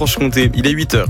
Franche-Comté, il est 8h.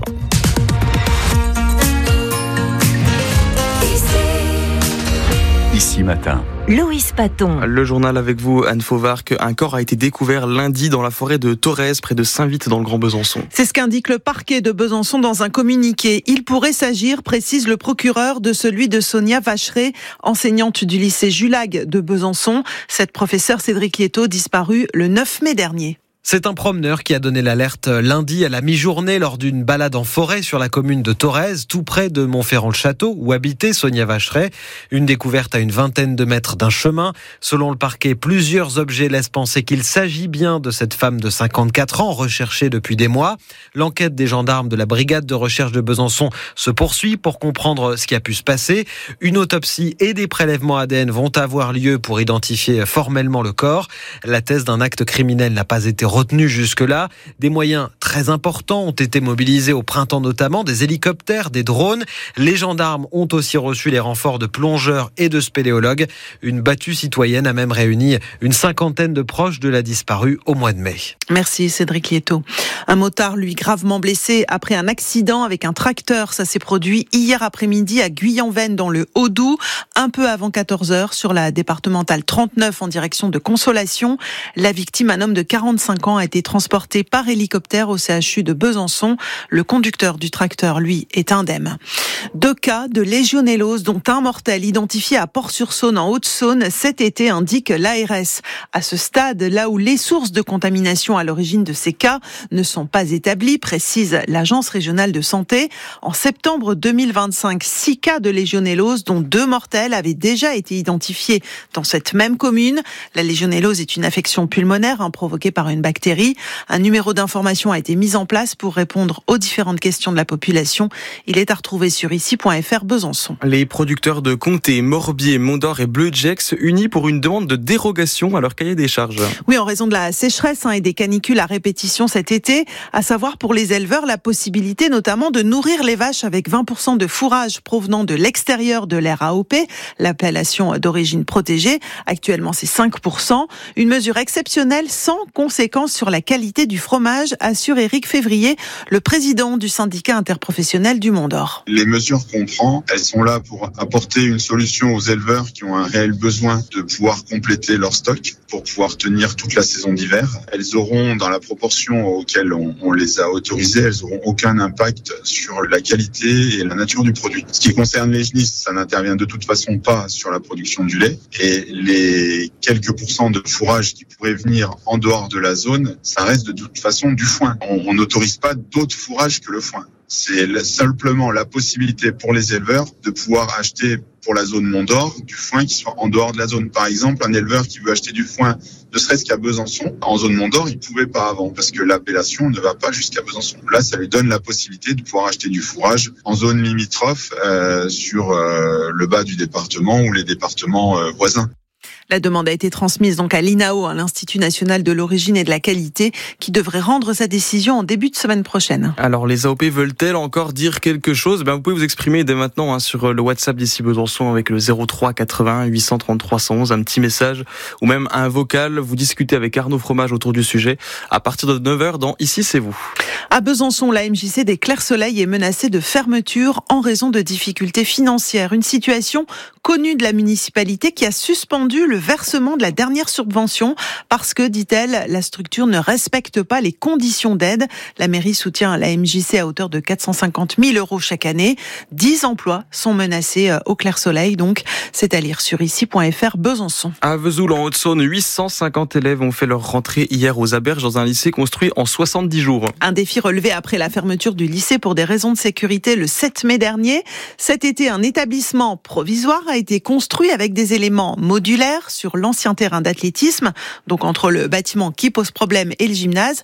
Ici matin. Loïs Paton. Le journal avec vous, Anne Fauvard, qu'un corps a été découvert lundi dans la forêt de Thorez, près de Saint-Vite, dans le Grand Besançon. C'est ce qu'indique le parquet de Besançon dans un communiqué. Il pourrait s'agir, précise le procureur, de celui de Sonia Vacheray, enseignante du lycée Julag de Besançon. Cette professeure Cédric Lieto, disparue le 9 mai dernier. C'est un promeneur qui a donné l'alerte lundi à la mi-journée lors d'une balade en forêt sur la commune de Thorez, tout près de Montferrand-le-Château, où habitait Sonia Vacheray. Une découverte à une vingtaine de mètres d'un chemin. Selon le parquet, plusieurs objets laissent penser qu'il s'agit bien de cette femme de 54 ans, recherchée depuis des mois. L'enquête des gendarmes de la brigade de recherche de Besançon se poursuit pour comprendre ce qui a pu se passer. Une autopsie et des prélèvements ADN vont avoir lieu pour identifier formellement le corps. La thèse d'un acte criminel n'a pas été retenue jusque-là. Des moyens très importants ont été mobilisés au printemps notamment, des hélicoptères, des drones. Les gendarmes ont aussi reçu les renforts de plongeurs et de spéléologues. Une battue citoyenne a même réuni une cinquantaine de proches de la disparue au mois de mai. Merci Cédric Lieto. Un motard, lui, gravement blessé après un accident avec un tracteur. Ça s'est produit hier après-midi à Guyanvennes dans le Haut-Doubs, un peu avant 14h sur la départementale 39 en direction de Consolation. La victime, un homme de 45 ans, a été transporté par hélicoptère au CHU de Besançon. Le conducteur du tracteur, lui, est indemne. 2 cas de légionellose, dont un mortel identifié à Port-sur-Saône en Haute-Saône cet été, indique l'ARS. À ce stade, là où les sources de contamination à l'origine de ces cas ne sont pas établies, précise l'Agence régionale de santé. En septembre 2025, 6 cas de légionellose, dont 2 mortels, avaient déjà été identifiés dans cette même commune. La légionellose est une affection pulmonaire provoquée par une bactérie. Un numéro d'information a été mis en place pour répondre aux différentes questions de la population. Il est à retrouver sur ici.fr Besançon. Les producteurs de Comté, Morbier, Mondor et Bleugex unis pour une demande de dérogation à leur cahier des charges. Oui, en raison de la sécheresse et des canicules à répétition cet été, à savoir pour les éleveurs la possibilité notamment de nourrir les vaches avec 20% de fourrage provenant de l'extérieur de l'aire AOP, l'appellation d'origine protégée. Actuellement, c'est 5%. Une mesure exceptionnelle sans conséquence sur la qualité du fromage, assure Éric Février, le président du syndicat interprofessionnel du Mondor. Les mesures qu'on prend, elles sont là pour apporter une solution aux éleveurs qui ont un réel besoin de pouvoir compléter leur stock pour pouvoir tenir toute la saison d'hiver. Elles auront, dans la proportion auquel on les a autorisées, elles auront aucun impact sur la qualité et la nature du produit. Ce qui concerne les genisses, ça n'intervient de toute façon pas sur la production du lait. Et les quelques pourcents de fourrage qui pourraient venir en dehors de la zone, ça reste de toute façon du foin. On n'autorise pas d'autres fourrages que le foin. C'est simplement la possibilité pour les éleveurs de pouvoir acheter pour la zone Mondor du foin qui soit en dehors de la zone. Par exemple, un éleveur qui veut acheter du foin, ne serait-ce qu'à Besançon, en zone Mondor, il ne pouvait pas avant parce que l'appellation ne va pas jusqu'à Besançon. Là, ça lui donne la possibilité de pouvoir acheter du fourrage en zone limitrophe sur le bas du département ou les départements voisins. La demande a été transmise donc à l'INAO, à l'Institut national de l'origine et de la qualité, qui devrait rendre sa décision en début de semaine prochaine. Alors, les AOP veulent-elles encore dire quelque chose ? Vous pouvez vous exprimer dès maintenant sur le WhatsApp d'ici Besançon avec le 03 81 833 111, un petit message ou même un vocal. Vous discutez avec Arnaud Fromage autour du sujet à partir de 9h dans Ici c'est vous. À Besançon, la MJC des Clairs-Soleil est menacée de fermeture en raison de difficultés financières. Une situation connue de la municipalité qui a suspendu le versement de la dernière subvention parce que, dit-elle, la structure ne respecte pas les conditions d'aide. La mairie soutient la MJC à hauteur de 450 000 € chaque année. 10 emplois sont menacés au Clair-Soleil, donc c'est à lire sur ici.fr Besançon. À Vesoul, en Haute-Saône, 850 élèves ont fait leur rentrée hier aux Aberges dans un lycée construit en 70 jours. Un défi relevé après la fermeture du lycée pour des raisons de sécurité le 7 mai dernier. Cet été, un établissement provisoire a été construit avec des éléments modulaires sur l'ancien terrain d'athlétisme, donc entre le bâtiment qui pose problème et le gymnase.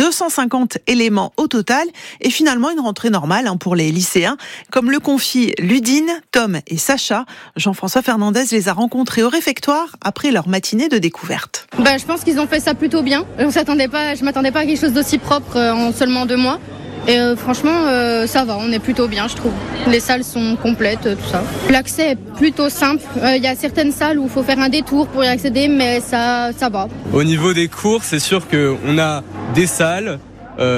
250 éléments au total et finalement une rentrée normale pour les lycéens. Comme le confient Ludine, Tom et Sacha, Jean-François Fernandez les a rencontrés au réfectoire après leur matinée de découverte. Je pense qu'ils ont fait ça plutôt bien. Je m'attendais pas à quelque chose d'aussi propre en seulement 2 mois. Et franchement, ça va, on est plutôt bien, je trouve. Les salles sont complètes, tout ça. L'accès est plutôt simple. Il y a certaines salles où il faut faire un détour pour y accéder, mais ça va. Au niveau des cours, c'est sûr qu'on a des salles,